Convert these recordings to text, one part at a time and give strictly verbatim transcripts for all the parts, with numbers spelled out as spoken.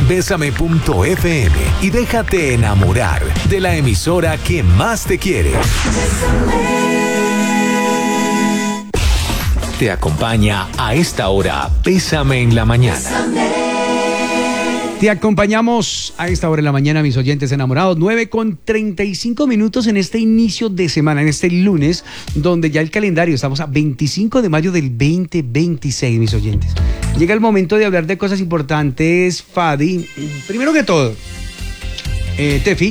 bésame punto efe eme y déjate enamorar de la emisora que más te quiere. Te acompaña a esta hora Bésame en la mañana. Te acompañamos a esta hora en la mañana, mis oyentes enamorados, nueve con treinta y cinco minutos en este inicio de semana, en este lunes, donde ya el calendario, estamos a veinticinco de mayo del veinte veintiséis, mis oyentes. Llega el momento de hablar de cosas importantes, Fadi. Primero que todo, eh, Tefi.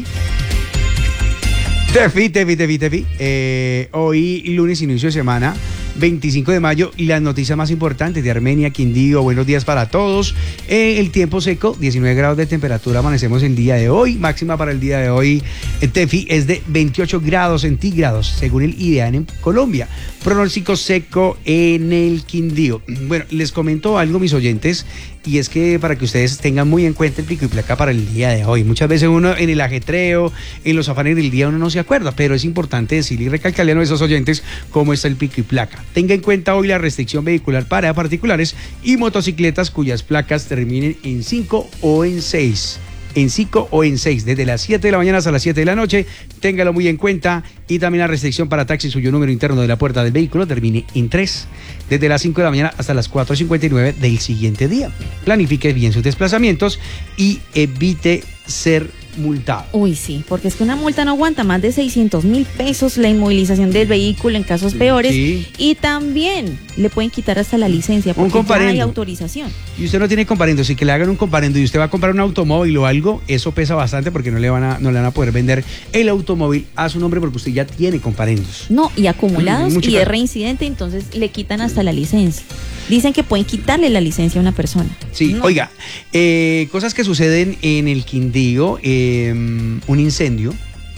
Tefi, Tefi, Tefi, Tefi. Eh, hoy, lunes, inicio de semana, veinticinco de mayo, y las noticias más importantes de Armenia, Quindío. Buenos días para todos. Eh, el tiempo seco, diecinueve grados de temperatura, amanecemos el día de hoy. Máxima para el día de hoy, eh, Tefi, es de veintiocho grados centígrados, según el IDEAN en Colombia. Pronóstico seco en el Quindío. Bueno, les comento algo, mis oyentes, y es que para que ustedes tengan muy en cuenta el pico y placa para el día de hoy. Muchas veces uno en el ajetreo, en los afanes del día, uno no se acuerda, pero es importante decirle y recalcarle a nuestros oyentes cómo está el pico y placa. Tenga en cuenta hoy la restricción vehicular para particulares y motocicletas cuyas placas terminen en cinco o en seis. En cinco o en seis, desde las siete de la mañana hasta las siete de la noche, téngalo muy en cuenta. Y también la restricción para taxis cuyo número interno de la puerta del vehículo termine en tres, desde las cinco de la mañana hasta las cuatro cincuenta y nueve del siguiente día. Planifique bien sus desplazamientos y evite ser multado. Uy, sí, porque es que una multa no aguanta más de seiscientos mil pesos, la inmovilización del vehículo en casos peores, sí. Y también le pueden quitar hasta la licencia porque ya hay autorización. Y usted no tiene comparendo, si que le hagan un comparendo y usted va a comprar un automóvil o algo, eso pesa bastante porque no le van a, no le van a poder vender el automóvil a su nombre porque usted ya tiene comparendos. No, y acumulados Mucho y caro. Es reincidente, entonces le quitan hasta la licencia. Dicen que pueden quitarle la licencia a una persona. Sí, no. Oiga, eh, cosas que suceden en el Quindío, eh, un incendio,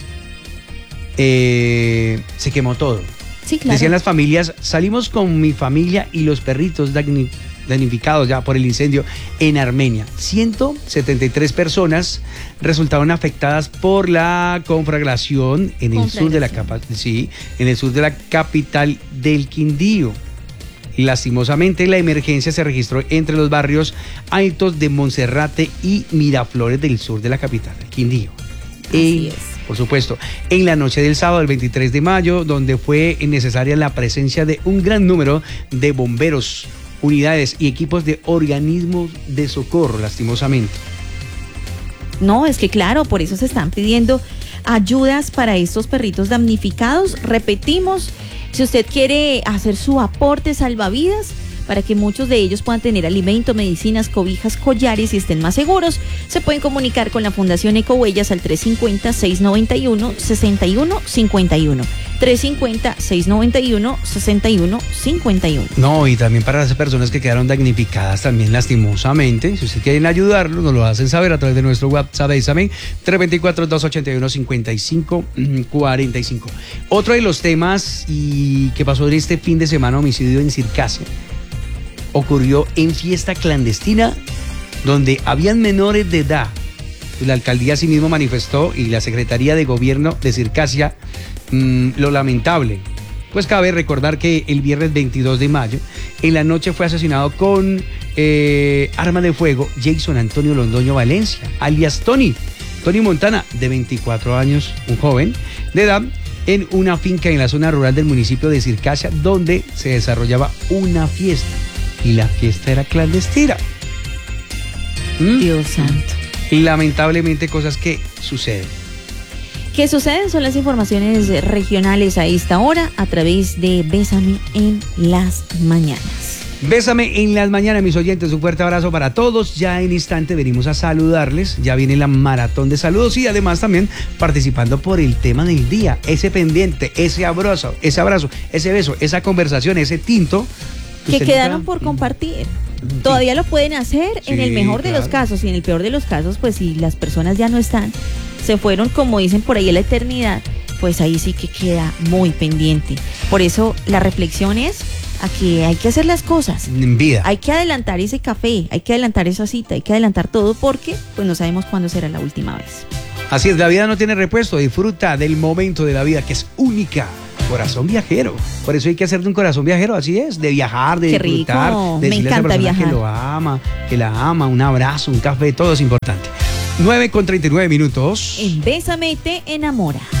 eh, se quemó todo. Sí, claro. Decían las familias, salimos con mi familia y los perritos damnificados ya por el incendio en Armenia. ciento setenta y tres personas resultaron afectadas por la conflagración en el sur de la capa, sí, en el sur de la capital del Quindío. Lastimosamente, la emergencia se registró entre los barrios altos de Monserrate y Miraflores del sur de la capital, el Quindío. Así en, es. Por supuesto, en la noche del sábado, el veintitrés de mayo, donde fue necesaria la presencia de un gran número de bomberos, unidades y equipos de organismos de socorro, lastimosamente. No, es que claro, por eso se están pidiendo ayudas para estos perritos damnificados. Repetimos, si usted quiere hacer su aporte salvavidas para que muchos de ellos puedan tener alimento, medicinas, cobijas, collares y estén más seguros, se pueden comunicar con la Fundación Ecohuellas al tres cinco cero, seis nueve uno, seis uno cinco uno. tres cinco cero, seis nueve uno, seis uno cinco uno. No, y también para las personas que quedaron damnificadas también lastimosamente, si ustedes quieren ayudarlos, nos lo hacen saber a través de nuestro WhatsApp, Bésame, tres dos cuatro, dos ocho uno, cinco cinco cuatro cinco. Otro de los temas y que pasó en este fin de semana, homicidio en Circasia, ocurrió en fiesta clandestina donde habían menores de edad. La alcaldía asimismo manifestó y la Secretaría de Gobierno de Circasia mmm, lo lamentable. Pues cabe recordar que el viernes veintidós de mayo en la noche fue asesinado con eh, arma de fuego Jason Antonio Londoño Valencia, alias Tony, Tony Montana, de veinticuatro años, un joven de edad, en una finca en la zona rural del municipio de Circasia donde se desarrollaba una fiesta. Y la fiesta era clandestina. ¿Mm? Dios santo. Lamentablemente cosas que suceden. ¿Qué suceden? Son las informaciones regionales a esta hora a través de Bésame en las mañanas. Bésame en las mañanas, mis oyentes. Un fuerte abrazo para todos. Ya en instante venimos a saludarles. Ya viene la maratón de saludos y además también participando por el tema del día. Ese pendiente, ese abrazo, ese abrazo, ese beso, esa conversación, ese tinto. Que quedaron por compartir. Sí. Todavía lo pueden hacer, sí, en el mejor de claro. los casos, y en el peor de los casos, pues si las personas ya no están, se fueron, como dicen por ahí, a la eternidad, pues ahí sí que queda muy pendiente. Por eso la reflexión es a que hay que hacer las cosas en vida. Hay que adelantar ese café, hay que adelantar esa cita, hay que adelantar todo porque pues no sabemos cuándo será la última vez. Así es, la vida no tiene repuesto. Disfruta del momento de la vida que es única. Corazón viajero. Por eso hay que hacer de un corazón viajero, así es, de viajar, de Qué disfrutar, rico. de Me decirle a esa encanta persona viajar. que lo ama, que la ama, un abrazo, un café, todo es importante. nueve con treinta y nueve minutos. En Bésame te enamora.